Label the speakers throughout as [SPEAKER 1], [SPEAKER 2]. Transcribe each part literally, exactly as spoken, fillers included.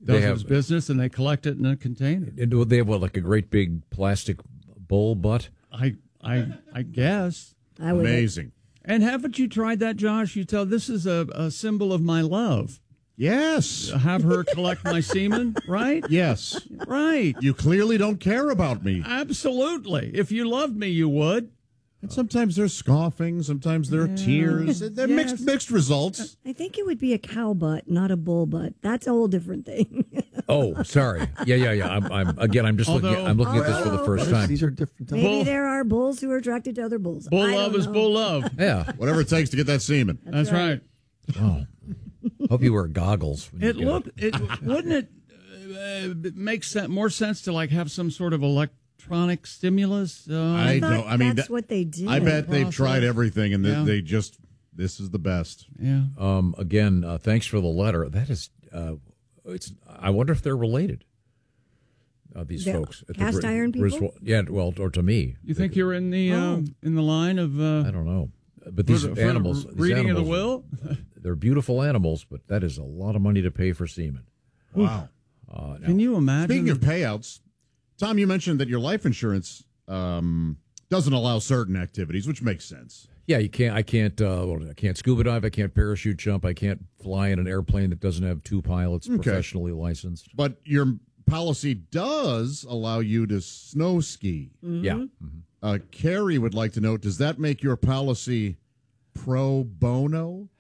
[SPEAKER 1] does
[SPEAKER 2] have,
[SPEAKER 1] his business, and they collect it in a container.
[SPEAKER 2] Do they have what, like a great big plastic bowl butt?
[SPEAKER 1] I I I guess.
[SPEAKER 3] I would
[SPEAKER 4] Amazing.
[SPEAKER 1] And haven't you tried that, Josh? You tell this is a, a symbol of my love.
[SPEAKER 4] Yes.
[SPEAKER 1] Have her collect my semen, right?
[SPEAKER 4] Yes.
[SPEAKER 1] Right.
[SPEAKER 4] You clearly don't care about me.
[SPEAKER 1] Absolutely. If you loved me, you would.
[SPEAKER 4] And sometimes they're scoffing, sometimes there are tears. They're
[SPEAKER 1] Yes.
[SPEAKER 4] mixed mixed results.
[SPEAKER 3] I think it would be a cow butt, not a bull butt. That's a whole different thing.
[SPEAKER 2] Oh, sorry. Yeah, yeah, yeah. I'm, I'm again. I'm just looking. At, I'm looking at this for the first time.
[SPEAKER 5] These are different types.
[SPEAKER 3] Maybe
[SPEAKER 1] Bull-
[SPEAKER 3] there are bulls who are attracted to other bulls.
[SPEAKER 1] Bull
[SPEAKER 3] I
[SPEAKER 1] love
[SPEAKER 3] don't
[SPEAKER 1] is
[SPEAKER 3] know.
[SPEAKER 1] bull love.
[SPEAKER 2] Yeah.
[SPEAKER 4] Whatever it takes to get that semen.
[SPEAKER 1] That's right.
[SPEAKER 2] Oh. Hope you wear goggles. when you
[SPEAKER 1] It
[SPEAKER 2] get
[SPEAKER 1] looked. It wouldn't it uh, make sen- more sense to like have some sort of electronic stimulus? Uh,
[SPEAKER 4] I
[SPEAKER 3] thought
[SPEAKER 4] don't. I mean,
[SPEAKER 3] that's
[SPEAKER 4] that-
[SPEAKER 3] what they did.
[SPEAKER 4] I bet they've
[SPEAKER 1] Process.
[SPEAKER 4] tried everything, and they,
[SPEAKER 1] Yeah.
[SPEAKER 4] they just this is the best.
[SPEAKER 1] yeah.
[SPEAKER 2] Um. Again, uh, thanks for the letter. That is. Uh, it's. I wonder if they're related. Uh, these
[SPEAKER 3] The
[SPEAKER 2] folks. at the
[SPEAKER 3] cast
[SPEAKER 2] Bri-
[SPEAKER 3] iron people?
[SPEAKER 2] Griswold- Yeah. Well, or to me.
[SPEAKER 1] You think you're in the
[SPEAKER 3] Oh.
[SPEAKER 1] um, in the line of uh,
[SPEAKER 2] I don't know. But these
[SPEAKER 1] for the- for
[SPEAKER 2] animals.
[SPEAKER 1] the
[SPEAKER 2] these
[SPEAKER 1] reading
[SPEAKER 2] animals,
[SPEAKER 1] of the will?
[SPEAKER 2] They're beautiful animals, but that is a lot of money to pay for semen.
[SPEAKER 4] Wow.
[SPEAKER 2] Uh, now,
[SPEAKER 1] Can you imagine?
[SPEAKER 4] Speaking of payouts, Tom, you mentioned that your life insurance um, doesn't allow certain activities, which makes sense.
[SPEAKER 2] Yeah, you can't. I can't. Uh, well, I can't scuba dive. I can't parachute jump. I can't fly in an airplane that doesn't have two pilots
[SPEAKER 4] Okay.
[SPEAKER 2] professionally licensed.
[SPEAKER 4] But your policy does allow you to snow ski.
[SPEAKER 2] Yeah,
[SPEAKER 4] Uh, Carrie would like to know, does that make your policy pro bono?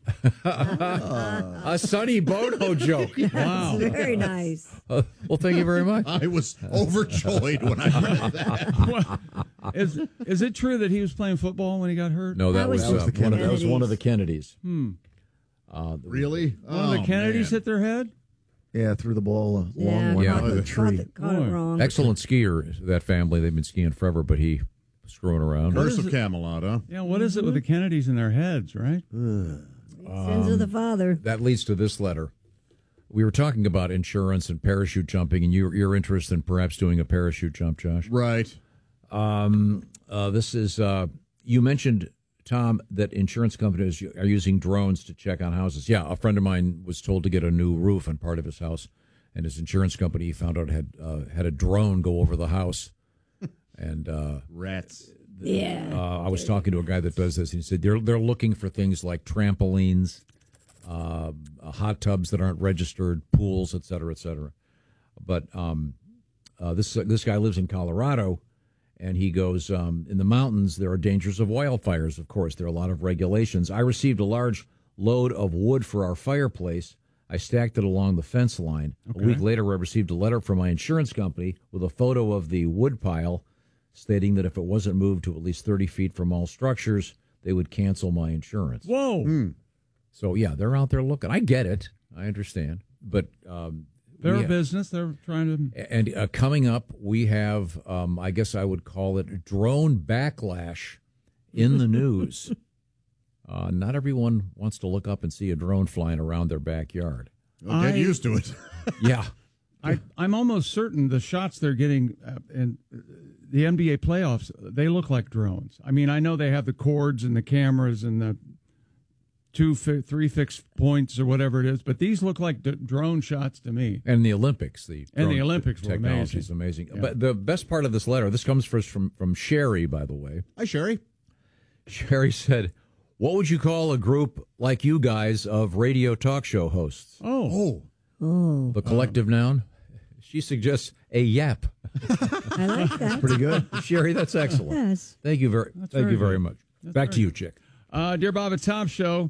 [SPEAKER 2] a Sonny Bono joke.
[SPEAKER 1] Wow.
[SPEAKER 3] Very nice.
[SPEAKER 2] Uh, well, thank you very much.
[SPEAKER 4] I was overjoyed when I read that.
[SPEAKER 1] is is it true that he was playing football when he got hurt?
[SPEAKER 2] No, that,
[SPEAKER 3] That
[SPEAKER 2] was,
[SPEAKER 3] was
[SPEAKER 2] uh,
[SPEAKER 3] just the
[SPEAKER 2] one of, that was one of the
[SPEAKER 3] Kennedys.
[SPEAKER 2] Kennedys.
[SPEAKER 1] Hmm.
[SPEAKER 4] Really?
[SPEAKER 1] One of the
[SPEAKER 4] Oh,
[SPEAKER 1] Kennedys
[SPEAKER 4] man.
[SPEAKER 1] hit their head.
[SPEAKER 5] Yeah, threw the ball a long
[SPEAKER 3] Yeah,
[SPEAKER 5] one
[SPEAKER 2] Yeah.
[SPEAKER 5] out of the
[SPEAKER 3] caught,
[SPEAKER 5] tree.
[SPEAKER 3] the, caught
[SPEAKER 1] Boy.
[SPEAKER 3] it wrong.
[SPEAKER 2] Excellent skier, that family. They've been skiing forever, but he was screwing around.
[SPEAKER 4] Curse
[SPEAKER 1] is
[SPEAKER 4] of
[SPEAKER 1] it?
[SPEAKER 4] Camelot, huh?
[SPEAKER 1] Yeah. What is it with the Kennedys in their heads? Right.
[SPEAKER 3] Sins of the father.
[SPEAKER 2] That leads to this letter. We were talking about insurance and parachute jumping, and you're, you're interested in perhaps doing a parachute jump, Josh.
[SPEAKER 4] Right.
[SPEAKER 2] Um, uh, this is, uh, you mentioned, Tom, that insurance companies are using drones to check on houses. Yeah, a friend of mine was told to get a new roof on part of his house, and his insurance company, he found out, had uh, had a drone go over the house. And uh,
[SPEAKER 4] Rats.
[SPEAKER 3] Yeah.
[SPEAKER 2] uh, I was talking to a guy that does this, and he said they're, they're looking for things like trampolines, uh, hot tubs that aren't registered, pools, et cetera, et cetera. But um, uh, this, this guy lives in Colorado. And he goes, um, in the mountains, there are dangers of wildfires, of course. There are a lot of regulations. I received a large load of wood for our fireplace. I stacked it along the fence line.
[SPEAKER 1] Okay.
[SPEAKER 2] A week later, I received a letter from my insurance company with a photo of the wood pile stating that if it wasn't moved to at least thirty feet from all structures, they would cancel my insurance.
[SPEAKER 1] Whoa.
[SPEAKER 2] So, yeah, they're out there looking. I get it. I understand. But um,
[SPEAKER 1] They're
[SPEAKER 2] we-
[SPEAKER 1] a business. They're trying to.
[SPEAKER 2] And uh, coming up, we have, um, I guess I would call it drone backlash in the news. Uh, not everyone wants to look up and see a drone flying around their backyard.
[SPEAKER 4] Well, get
[SPEAKER 1] I-
[SPEAKER 4] used to it.
[SPEAKER 2] Yeah.
[SPEAKER 1] I, I'm almost certain the shots they're getting uh, in uh, the N B A playoffs, they look like drones. I mean, I know they have the cords and the cameras and the two, fi- three fixed points or whatever it is, but these look like d- drone shots to me.
[SPEAKER 2] And the Olympics. The
[SPEAKER 1] And the
[SPEAKER 2] drone
[SPEAKER 1] Olympics were
[SPEAKER 2] technology is amazing.
[SPEAKER 1] Yeah.
[SPEAKER 2] But the best part of this letter, this comes first from, from Sherry, by the way.
[SPEAKER 4] Hi, Sherry.
[SPEAKER 2] Sherry said, what would you call a group like you guys of radio talk show hosts?
[SPEAKER 1] Oh,
[SPEAKER 4] Oh,
[SPEAKER 3] Oh,
[SPEAKER 2] The collective noun? She suggests a yap.
[SPEAKER 3] I like that.
[SPEAKER 5] Pretty good.
[SPEAKER 2] Sherry, that's excellent.
[SPEAKER 3] Yes.
[SPEAKER 2] Thank you very, thank
[SPEAKER 1] very
[SPEAKER 2] you very
[SPEAKER 1] good.
[SPEAKER 2] much.
[SPEAKER 1] That's
[SPEAKER 2] Back
[SPEAKER 1] very
[SPEAKER 2] to you, Chick.
[SPEAKER 1] Uh, dear Bob and Tom Show,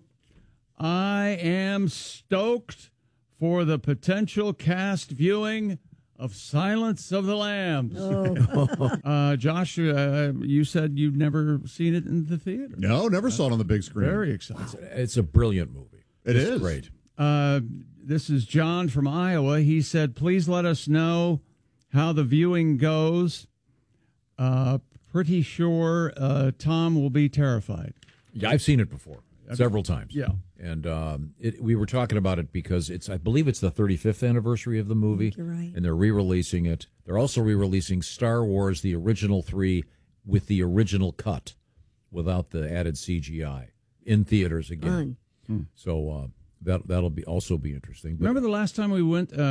[SPEAKER 1] I am stoked for the potential cast viewing of Silence of the Lambs.
[SPEAKER 3] Oh,
[SPEAKER 1] Uh, Josh, uh, you said you've never seen it in the theater.
[SPEAKER 4] no, never saw it on the big screen.
[SPEAKER 1] Very excited.
[SPEAKER 2] It's a brilliant movie.
[SPEAKER 4] It
[SPEAKER 2] it's
[SPEAKER 4] is.
[SPEAKER 2] great.
[SPEAKER 1] Uh, this is John from Iowa. He said, please let us know how the viewing goes. Uh, pretty sure uh, Tom will be terrified.
[SPEAKER 2] Yeah, I've seen it before several times.
[SPEAKER 1] Yeah.
[SPEAKER 2] And um, it, we were talking about it because it's, I believe it's the thirty-fifth anniversary of the movie.
[SPEAKER 3] you're right.
[SPEAKER 2] And they're re-releasing it. They're also re-releasing Star Wars, the original three, with the original cut, without the added C G I, in theaters again.
[SPEAKER 3] fun.
[SPEAKER 2] So uh, that that'll be also be interesting. But
[SPEAKER 1] Remember the last time we went uh,